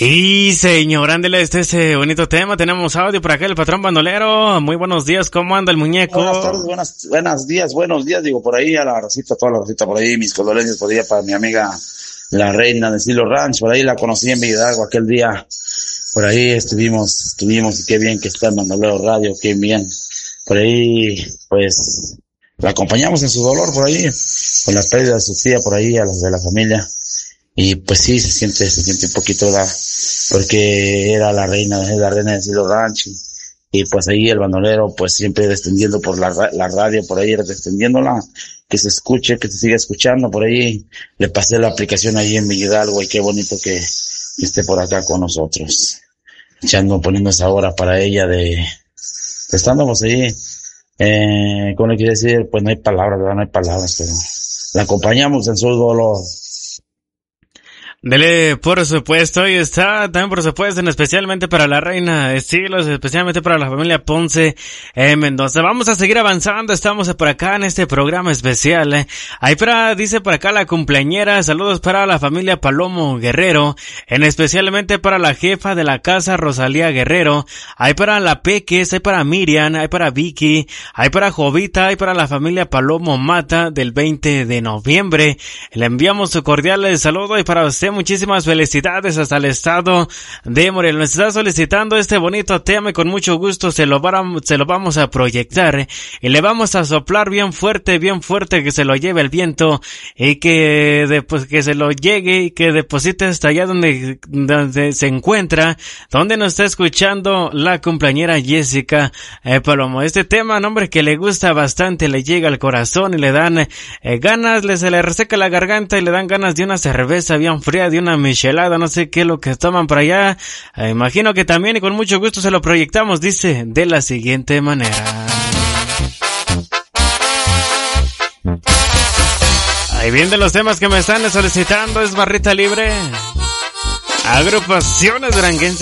Y señor, ándele ese bonito tema. Tenemos audio por acá, el patrón bandolero. Muy buenos días, ¿cómo anda el muñeco? Buenas tardes, buenos días, digo, por ahí a la racita, toda la racita por ahí, mis condolencias por ahí para mi amiga, la reina de Silo Ranch, por ahí la conocí en Villaralgo aquel día, por ahí estuvimos, y qué bien que está en Bandolero Radio, qué bien. Por ahí, pues, la acompañamos en su dolor por ahí, con la pérdida de su tía por ahí, a las de la familia. Y pues sí, se siente un poquito, ¿verdad? Porque era la reina de Silo Ranch. Y pues ahí el bandolero, pues siempre descendiendo por la radio, por ahí descendiéndola, que se escuche, que se siga escuchando. Por ahí le pasé la aplicación ahí en Hidalgo y qué bonito que esté por acá con nosotros. Poniendo esa hora para ella estando pues ahí, ¿cómo le quiere decir? Pues no hay palabras, ¿verdad? No hay palabras, pero la acompañamos en su dolor. Dele, por supuesto, y está también por supuesto, especialmente para la reina de Silos, especialmente para la familia Ponce Mendoza. Vamos a seguir avanzando, estamos por acá en este programa especial. Ahí dice por acá la cumpleañera, saludos para la familia Palomo Guerrero, especialmente para la jefa de la casa Rosalía Guerrero, hay para la Peques, hay para Miriam, hay para Vicky, hay para Jovita, hay para la familia Palomo Mata del 20 de noviembre. Le enviamos su cordial saludo y para usted muchísimas felicidades hasta el estado de Morelos. Nos está solicitando este bonito tema y con mucho gusto se lo vamos a proyectar y le vamos a soplar bien fuerte que se lo lleve el viento y que se lo llegue y que deposite hasta allá donde se encuentra, donde nos está escuchando la cumpleañera Jessica Palomo. Este tema, nombre que le gusta bastante, le llega al corazón y le dan ganas, se le reseca la garganta y le dan ganas de una cerveza bien fría, de una michelada, no sé qué es lo que toman por allá. Imagino que también y con mucho gusto se lo proyectamos, dice de la siguiente manera. Ahí bien de los temas que me están solicitando es Barrita Libre, Agrupaciones Duranguenses.